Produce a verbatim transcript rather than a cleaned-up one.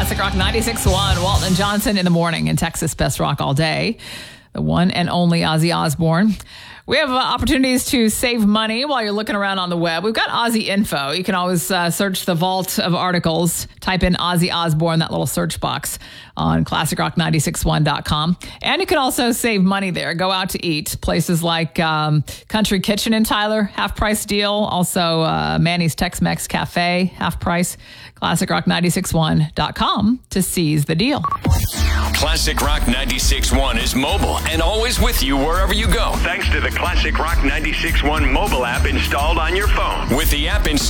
Classic Rock ninety-six point one. Walton and Johnson in the morning in Texas Best Rock all day. The one and only Ozzy Osbourne. We have uh, opportunities to save money while you're looking around on the web. We've got Ozzy info. You can always uh, search the vault of articles. Type in Ozzy Osbourne, that little search box on classic rock nine six one dot com. And you can also save money there. Go out to eat. Places like um, Country Kitchen in Tyler, half price deal. Also uh, Manny's Tex-Mex Cafe, half price. classic rock nine six one dot com to seize the deal. Classic Rock ninety-six point one is mobile and always with you wherever you go. Thanks to the Classic Rock ninety-six point one mobile app installed on your phone. With the app installed,